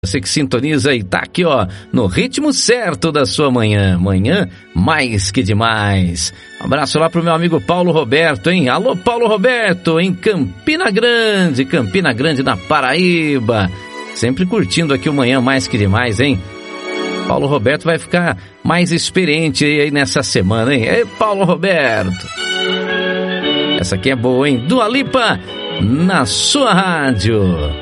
Você que sintoniza e tá aqui, ó, no ritmo certo da sua manhã. Manhã mais que demais. Um abraço lá pro meu amigo Paulo Roberto, hein? Alô, Paulo Roberto, em Campina Grande, na Paraíba. Sempre curtindo aqui o Manhã mais que demais, hein? Paulo Roberto vai ficar mais experiente aí nessa semana, hein? Ei, Paulo Roberto. Essa aqui é boa, hein? Dua Lipa, na sua rádio.